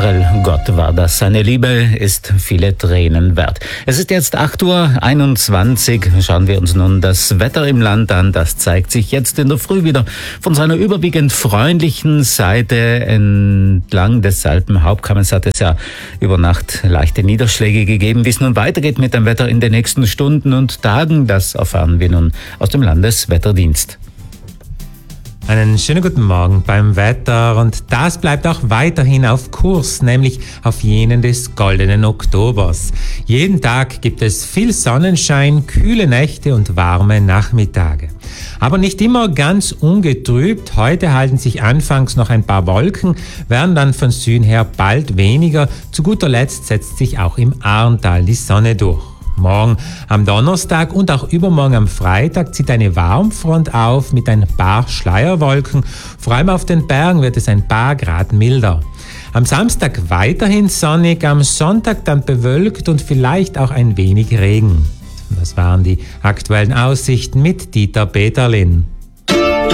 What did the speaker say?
Karel Gott war das. Seine Liebe ist viele Tränen wert. Es ist jetzt 8:21 Uhr. Schauen wir uns nun das Wetter im Land an. Das zeigt sich jetzt in der Früh wieder von seiner überwiegend freundlichen Seite. Entlang des Alpenhauptkamms hat es ja über Nacht leichte Niederschläge gegeben. Wie es nun weitergeht mit dem Wetter in den nächsten Stunden und Tagen, das erfahren wir nun aus dem Landeswetterdienst. Einen schönen guten Morgen beim Wetter und das bleibt auch weiterhin auf Kurs, nämlich auf jenen des goldenen Oktobers. Jeden Tag gibt es viel Sonnenschein, kühle Nächte und warme Nachmittage. Aber nicht immer ganz ungetrübt. Heute halten sich anfangs noch ein paar Wolken, werden dann von Süden her bald weniger. Zu guter Letzt setzt sich auch im Ahrntal die Sonne durch. Morgen am Donnerstag und auch übermorgen am Freitag zieht eine Warmfront auf mit ein paar Schleierwolken. Vor allem auf den Bergen wird es ein paar Grad milder. Am Samstag weiterhin sonnig, am Sonntag dann bewölkt und vielleicht auch ein wenig Regen. Das waren die aktuellen Aussichten mit Dieter Peterlin.